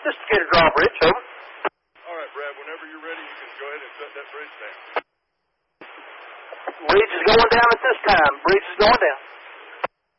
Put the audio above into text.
Just get a drawbridge, over. All right, Brad, whenever you're ready, you can go ahead and set that bridge down. Bridge is going down at this time. Bridge is going down.